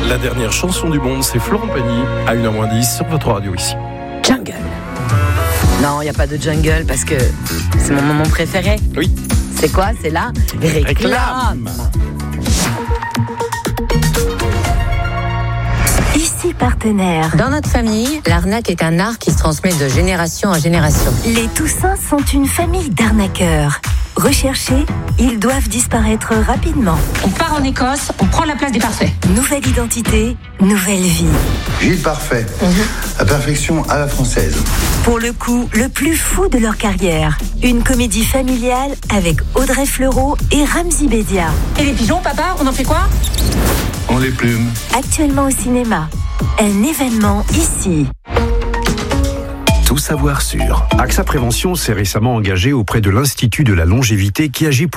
La dernière chanson du monde, c'est Florent Pagny, à 1h10 sur votre radio ici. Jungle. Non, il n'y a pas de jungle parce que c'est mon moment préféré. Oui. C'est quoi? C'est la réclame. Ici partenaire. Dans notre famille, l'arnaque est un art qui se transmet de génération en génération. Les Toussins sont une famille d'arnaqueurs. Recherchés, ils doivent disparaître rapidement. On part en Écosse, on prend la place des Parfaits. Nouvelle identité, nouvelle vie. Gilles Parfait, la perfection à la française. Pour le coup, le plus fou de leur carrière. Une comédie familiale avec Audrey Fleurot et Ramzy Bedia. Et les pigeons, papa, on en fait quoi? On les plume. Actuellement au cinéma. Un événement ici. Tout savoir sur. AXA Prévention s'est récemment engagé auprès de l'Institut de la longévité qui agit pour